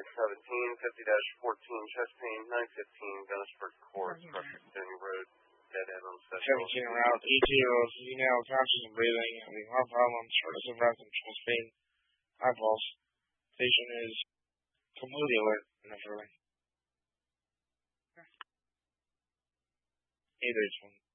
runway 17, 50-14, chest pain, 915, Gunnisburg Course, pressure extending road, dead end on 17 route, ET lows, now conscious and breathing, having heart problems, shortness of breath, and chest pain, high pulse. Patient is completely alert and everything. Either one.